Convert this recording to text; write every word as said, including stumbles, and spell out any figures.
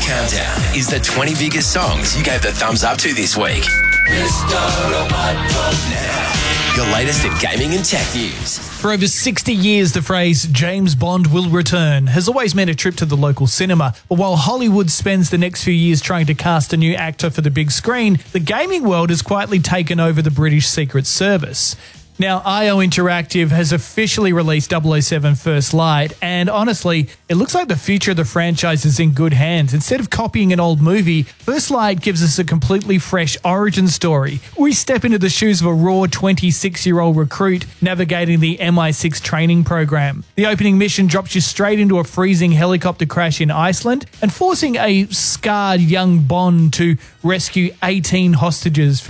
Countdown is the twenty biggest songs you gave the thumbs up to this week. Now, your latest in gaming and tech news. For over sixty years, the phrase James Bond will return has always meant a trip to the local cinema. But while Hollywood spends the next few years trying to cast a new actor for the big screen, the gaming world has quietly taken over the British Secret Service. Now, I O Interactive has officially released double oh seven First Light, and honestly, it looks like the future of the franchise is in good hands. Instead of copying an old movie, First Light gives us a completely fresh origin story. We step into the shoes of a raw twenty-six-year-old recruit navigating the M I six training program. The opening mission drops you straight into a freezing helicopter crash in Iceland and forcing a scarred young Bond to rescue eighteen hostages